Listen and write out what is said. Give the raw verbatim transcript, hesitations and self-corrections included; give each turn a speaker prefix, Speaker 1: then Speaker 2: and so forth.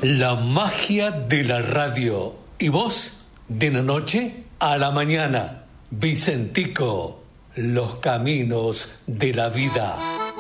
Speaker 1: La magia de la radio. ¿Y vos? De la noche a la mañana. Vicentico, los caminos de la vida.